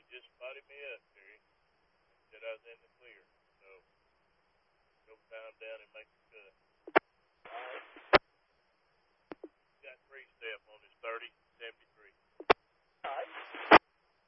just spotted me up, Terry. Said I was in the clear. So go pound down and make a cut.